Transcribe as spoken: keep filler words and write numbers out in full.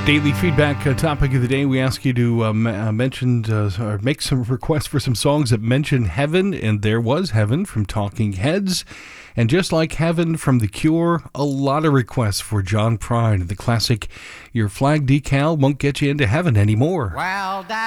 Daily feedback uh, topic of the day. We ask you to uh, m- uh, mention uh, or make some requests for some songs that mention heaven, and there was Heaven from Talking Heads. And just like Heaven from The Cure, a lot of requests for John Prine, the classic Your Flag Decal Won't Get You Into Heaven Anymore. Well, that